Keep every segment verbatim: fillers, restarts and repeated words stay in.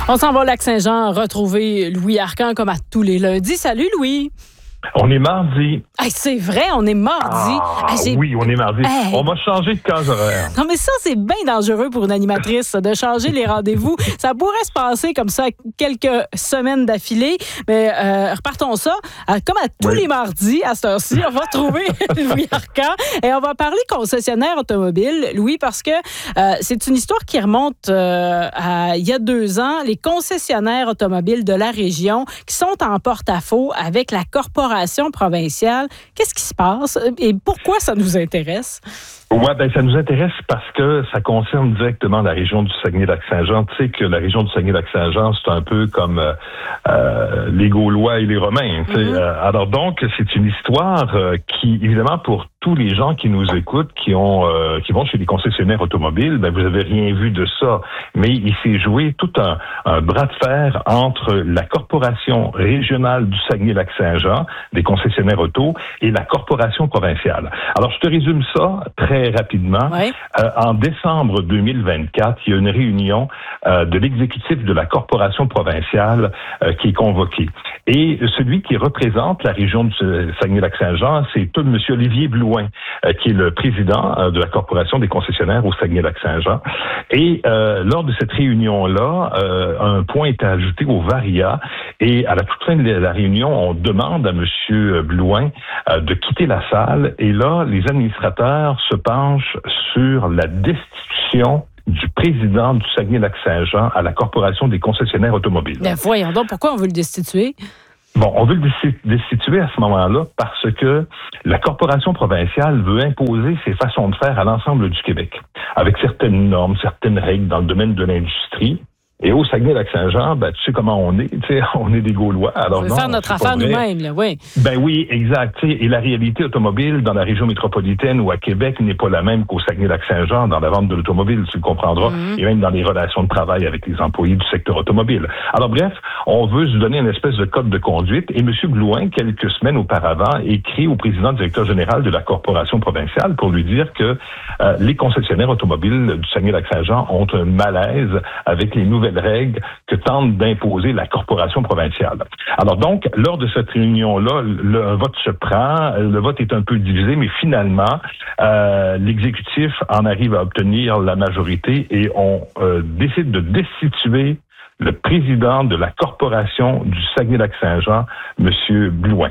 On s'en va au Lac-Saint-Jean retrouver Louis Arcan comme à tous les lundis. Salut Louis! On est mardi. Hey, c'est vrai, on est mardi. Ah, hey, oui, on est mardi. Hey. On va changer de case horaire. Non, mais ça, c'est bien dangereux pour une animatrice, ça, de changer les rendez-vous. Ça pourrait se passer comme ça quelques semaines d'affilée. Mais euh, repartons ça. Comme à tous oui. les mardis, à cette heure-ci, on va trouver Louis Arcan et on va parler concessionnaire automobile, Louis, parce que euh, c'est une histoire qui remonte euh, à il y a deux ans. Les concessionnaires automobiles de la région qui sont en porte-à-faux avec la corporation provinciale. Qu'est-ce qui se passe et pourquoi ça nous intéresse? Oui, ben ça nous intéresse parce que ça concerne directement la région du Saguenay-Lac-Saint-Jean. Tu sais que la région du Saguenay-Lac-Saint-Jean, c'est un peu comme euh, euh, les Gaulois et les Romains. Tu sais. Mm-hmm. Euh, alors donc, c'est une histoire euh, qui, évidemment, pour tous les gens qui nous écoutent, qui ont, euh, qui vont chez les concessionnaires automobiles, ben vous avez rien vu de ça. Mais il s'est joué tout un, un bras de fer entre la corporation régionale du Saguenay-Lac-Saint-Jean, des concessionnaires auto, et la corporation provinciale. Alors, je te résume ça très rapidement. Oui. Euh, en décembre deux mille vingt-quatre, il y a une réunion euh, de l'exécutif de la corporation provinciale euh, qui est convoquée. Et celui qui représente la région du Saguenay-Lac-Saint-Jean, c'est tout M. Olivier Blouin, euh, qui est le président euh, de la corporation des concessionnaires au Saguenay-Lac-Saint-Jean. Et euh, lors de cette réunion-là, euh, un point est ajouté au Varia. Et à la toute fin de la réunion, on demande à M. Blouin euh, de quitter la salle. Et là, les administrateurs se penche sur la destitution du président du Saguenay-Lac-Saint-Jean à la Corporation des concessionnaires automobiles. Ben voyons donc, pourquoi on veut le destituer? Bon, on veut le destituer à ce moment-là parce que la Corporation provinciale veut imposer ses façons de faire à l'ensemble du Québec, avec certaines normes, certaines règles dans le domaine de l'industrie. Et au Saguenay-Lac-Saint-Jean, ben, tu sais comment on est, tu sais, on est des Gaulois. Alors on veut non, faire notre affaire nous-mêmes, là, oui. Ben oui, exact. Tu sais, et la réalité automobile dans la région métropolitaine ou à Québec n'est pas la même qu'au Saguenay-Lac-Saint-Jean dans la vente de l'automobile, tu le comprendras, mm-hmm. et même dans les relations de travail avec les employés du secteur automobile. Alors bref, on veut se donner une espèce de code de conduite et M. Blouin, quelques semaines auparavant, écrit au président directeur général de la corporation provinciale pour lui dire que euh, les concessionnaires automobiles du Saguenay-Lac-Saint-Jean ont un malaise avec les nouvelles règles que tente d'imposer la corporation provinciale. Alors donc, lors de cette réunion-là, le vote se prend, le vote est un peu divisé, mais finalement, euh, l'exécutif en arrive à obtenir la majorité et on euh, décide de destituer le président de la corporation du Saguenay-Lac-Saint-Jean, M. Blouin.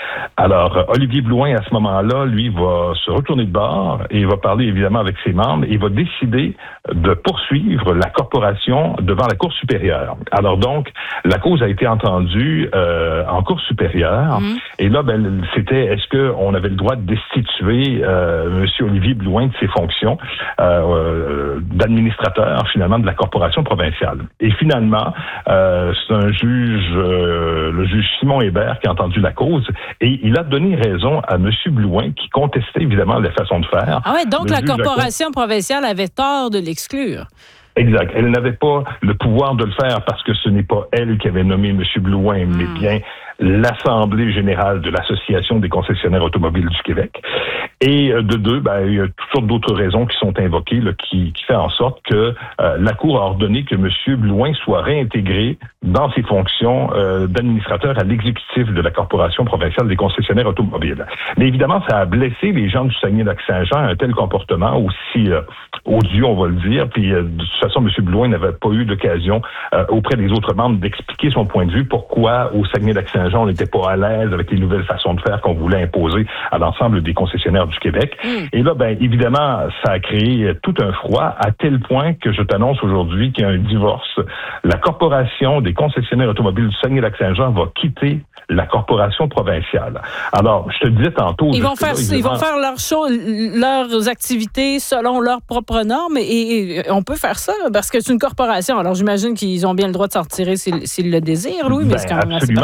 Alors, Olivier Blouin, à ce moment-là, lui, va se retourner de bord et il va parler évidemment avec ses membres et il va décider de poursuivre la corporation devant la Cour supérieure. Alors donc, la cause a été entendue euh, en Cour supérieure mmh. et là, ben, c'était est-ce qu'on avait le droit de destituer euh, M. Olivier Blouin de ses fonctions euh, d'administrateur, finalement, de la corporation provinciale. Et finalement, Euh, c'est un juge, euh, le juge Simon Hébert, qui a entendu la cause et il a donné raison à M. Blouin qui contestait évidemment la façon de faire. Ah ouais, donc le la corporation la... provinciale avait tort de l'exclure. Exact. Elle n'avait pas le pouvoir de le faire parce que ce n'est pas elle qui avait nommé M. Blouin, mmh. mais bien l'Assemblée générale de l'Association des concessionnaires automobiles du Québec. Et de deux, ben, il y a toutes sortes d'autres raisons qui sont invoquées, là, qui, qui fait en sorte que euh, la Cour a ordonné que M. Blouin soit réintégré dans ses fonctions euh, d'administrateur à l'exécutif de la Corporation provinciale des concessionnaires automobiles. Mais évidemment, ça a blessé les gens du Saguenay-Lac-Saint-Jean, un tel comportement aussi euh, odieux, on va le dire. Puis euh, de toute façon, M. Blouin n'avait pas eu l'occasion euh, auprès des autres membres d'expliquer son point de vue, pourquoi au Saguenay-Lac-Saint-Jean, on n'était pas à l'aise avec les nouvelles façons de faire qu'on voulait imposer à l'ensemble des concessionnaires du Québec. Mm. Et là, ben évidemment, ça a créé tout un froid à tel point que je t'annonce aujourd'hui qu'il y a un divorce. La Corporation des concessionnaires automobiles du Saguenay-Lac-Saint-Jean va quitter la corporation provinciale. Alors, je te disais tantôt... Ils vont faire, là, ils vont faire leurs choses, leurs activités selon leurs propres normes et, et on peut faire ça parce que c'est une corporation. Alors, j'imagine qu'ils ont bien le droit de s'en retirer s'ils, s'ils le désirent, Louis, mais ben, c'est quand même absolument. assez particulier. Puis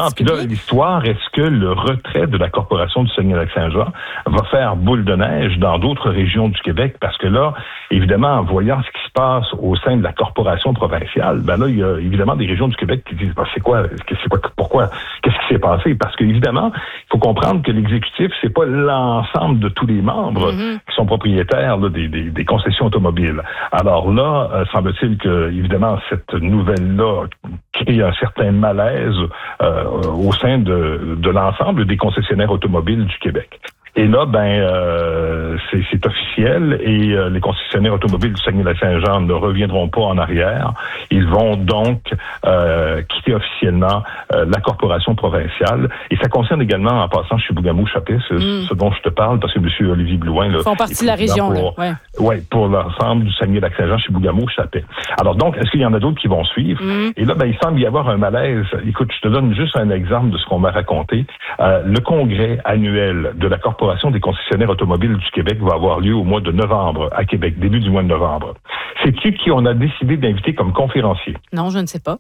l'histoire, est-ce que le retrait de la Corporation du Saguenay-Lac-Saint-Jean va faire boule de neige dans d'autres régions du Québec? Parce que là, évidemment, en voyant ce qui se passe au sein de la Corporation provinciale, ben là, il y a évidemment des régions du Québec qui disent, ben, c'est quoi, c'est quoi, pourquoi, qu'est-ce qui s'est passé? Parce qu'évidemment, il faut comprendre que l'exécutif, c'est pas l'ensemble de tous les membres mm-hmm. qui sont propriétaires là, des, des, des concessions automobiles. Alors là, euh, semble-t-il que, évidemment, cette nouvelle-là crée un certain malaise euh, au sein de, de l'ensemble des concessionnaires automobiles du Québec. Et là, ben, euh, c'est, c'est officiel et euh, les concessionnaires automobiles du Saguenay-Lac-Saint-Jean ne reviendront pas en arrière. Ils vont donc euh, quitter officiellement euh, la corporation provinciale. Et ça concerne également, en passant, Chibougamau-Chapais, ce, mm. ce dont je te parle, parce que M. Olivier Blouin... Là, font partie de la région. Pour, là, ouais. Ouais, pour l'ensemble du Saguenay-Lac-Saint-Jean, Chibougamau-Chapais. Alors donc, est-ce qu'il y en a d'autres qui vont suivre? Mm. Et là, ben, il semble y avoir un malaise. Écoute, je te donne juste un exemple de ce qu'on m'a raconté. Euh, le congrès annuel de la corporation des concessionnaires automobiles du Québec va avoir lieu au mois de novembre à Québec, début du mois de novembre. Sais-tu qui on a décidé d'inviter comme conférencier? Non, je ne sais pas.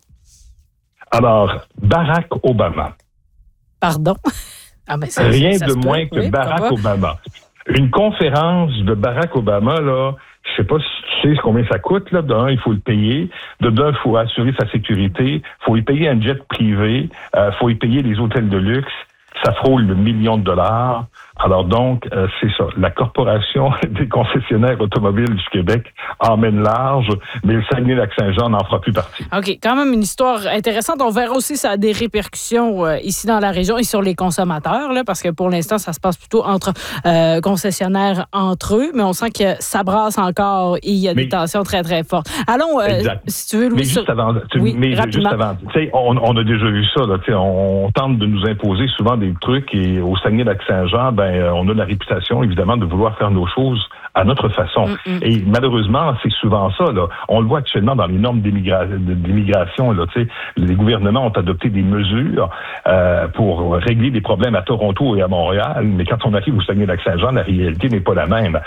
Alors, Barack Obama. Pardon? Ah, ben ça, Rien ça, ça de moins que oui, Barack Obama. Une conférence de Barack Obama, là, je sais pas si tu sais combien ça coûte, là. D'un, il faut le payer. De deux, il faut assurer sa sécurité. Il faut y payer un jet privé. Il euh, faut y payer les hôtels de luxe. Ça frôle le million de dollars. Alors donc, euh, c'est ça. La Corporation des concessionnaires automobiles du Québec emmène large, mais le Saguenay-Lac-Saint-Jean n'en fera plus partie. OK. Quand même une histoire intéressante. On verra aussi ça a des répercussions euh, ici dans la région et sur les consommateurs, là, parce que pour l'instant, ça se passe plutôt entre euh, concessionnaires entre eux, mais on sent que ça brasse encore et il y a mais, des tensions très, très fortes. Allons, euh, si tu veux, Louis... Mais juste sur... avant, tu, oui, mais rapidement. juste avant, tu sais, on, on a déjà vu ça, là, tu sais, on, on tente de nous imposer souvent des trucs et au Saguenay-Lac-Saint-Jean, ben, on a la réputation, évidemment, de vouloir faire nos choses à notre façon. Mm-hmm. Et malheureusement, c'est souvent ça, là. On le voit actuellement dans les normes d'immigra- d'immigration, là, tu sais. Les gouvernements ont adopté des mesures euh, pour régler des problèmes à Toronto et à Montréal, mais quand on arrive au Saguenay-Lac-Saint-Jean, la réalité n'est pas la même.